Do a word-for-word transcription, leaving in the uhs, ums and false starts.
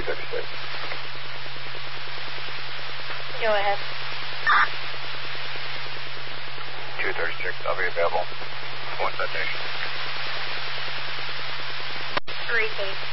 thirty-six. Go ahead. two thirty-six, I'll be available. One citation. Three, please.